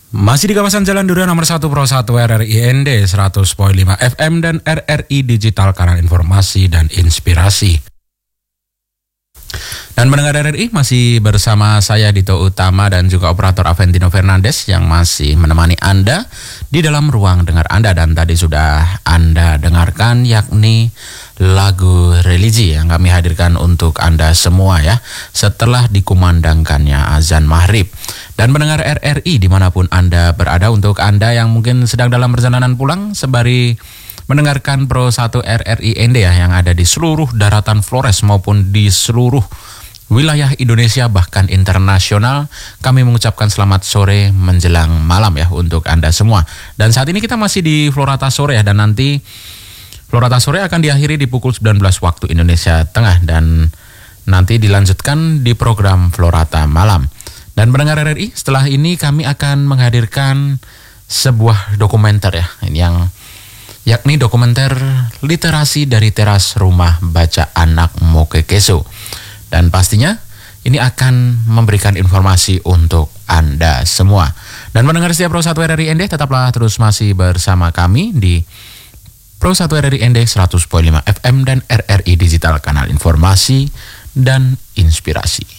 Masih di kawasan Jalan Durian nomor 1 Pro 1 RRI ND 100.5 FM dan RRI Digital, kanal informasi dan inspirasi. Dan mendengar RRI masih bersama saya Dito Utama dan juga operator Aventino Fernandes yang masih menemani Anda di dalam ruang dengar Anda. Dan tadi sudah Anda dengarkan yakni lagu religi yang kami hadirkan untuk Anda semua ya, setelah dikumandangkannya azan maghrib. Dan mendengar RRI dimanapun Anda berada, untuk Anda yang mungkin sedang dalam perjalanan pulang sembari mendengarkan Pro 1 RRI ND ya, yang ada di seluruh daratan Flores maupun di seluruh wilayah Indonesia bahkan internasional, kami mengucapkan selamat sore menjelang malam ya untuk Anda semua. Dan saat ini kita masih di Florata Sore ya, dan nanti Florata Sore akan diakhiri di pukul 19 waktu Indonesia Tengah dan nanti dilanjutkan di program Florata Malam. Dan pendengar RRI, setelah ini kami akan menghadirkan sebuah dokumenter ya, yakni dokumenter literasi dari teras rumah baca anak Mokekeso. Dan pastinya ini akan memberikan informasi untuk Anda semua. Dan pendengar setia Pro 1 RRI ND, tetaplah terus masih bersama kami di Pro 1 RRI ND 100.5 FM dan RRI Digital, kanal informasi dan inspirasi.